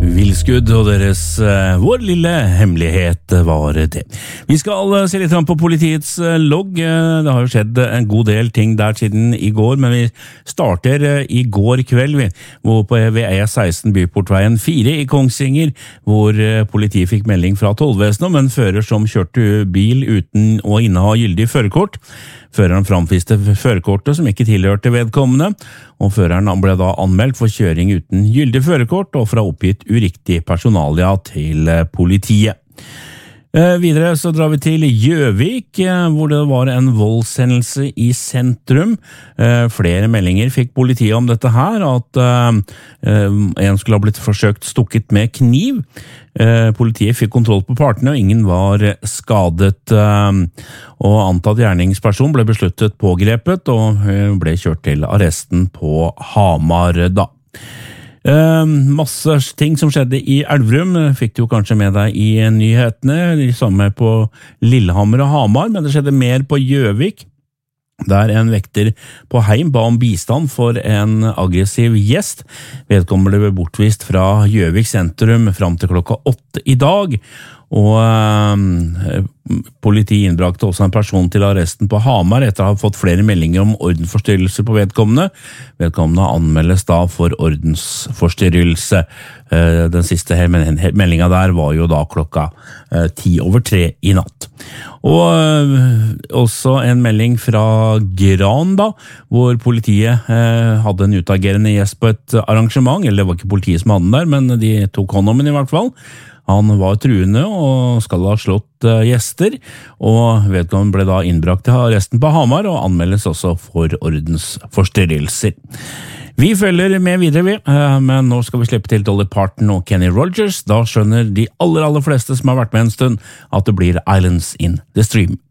Vilskudd og deres vår lille hemmelighet var det. Vi skal se litt på politiets logg. Det har jo skjedd en god del ting der siden i går, men vi starter i går kveld hvor på E16 Byportveien 4 i Kongsvinger, hvor politiet fikk melding fra tollvesenet om en fører som kjørte bil uten å inneha gyldig førerkort. Føreren framviste førerkortet som ikke tilhørte vedkommende, og føreren ble da anmeldt for kjøring uten gyldig førerkort og fra oppgitt uriktig personalia til politiet. Videre så drar vi til Gjøvik, hvor det var en voldshendelse i sentrum. Flere meldinger fikk politiet om dette her, at en skulle ha blitt forsøkt stukket med kniv. Politiet fikk kontroll på partene, og ingen var skadet. Og antatt gjerningsperson ble besluttet pågrepet, og ble kjørt til arresten på Hamar da. Masse ting som skjedde i Elverum fikk du kanskje med deg i nyhetene, de samme på Lillehammer og Hamar, men det skjedde mer på Gjøvik, der en vekter på heim ba om bistand for en aggressiv gjest. Vedkommende ble bortvist fra Gjøvik sentrum fram til klokka 8 i dag, og politiet innbrakte også en person til arresten på Hamar etter å ha fått flere meldinger om ordensforstyrrelse på vedkommende. Vedkommende anmeldes da for ordensforstyrrelse. Den siste meldingen der var jo da klokka 2:10 i natt. Og også en melding fra Gran da, hvor politiet hadde en utagerende gjest på et arrangement, eller det var ikke politiet som hadde den der, men de tok hånd om den i hvert fall. Han var truende og skal ha slått gjester, og vedkommende ble da innbrakt til arresten på Hamar og anmeldes også for ordensforstyrrelser. Vi følger med videre, men nå skal vi slippe til Dolly Parton og Kenny Rogers. Da skjønner de aller fleste som har vært med en stund at det blir Islands in the Stream.